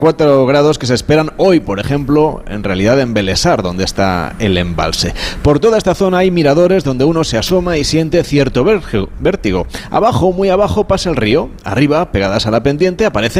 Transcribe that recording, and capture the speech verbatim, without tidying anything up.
cuatro grados que se esperan hoy, por ejemplo, en realidad en Belesar, donde está el embalse. Por toda esta zona hay miradores donde uno se asoma y siente cierto vértigo. Abajo, muy abajo, pasa el río. Arriba, pegadas a la pendiente, aparecen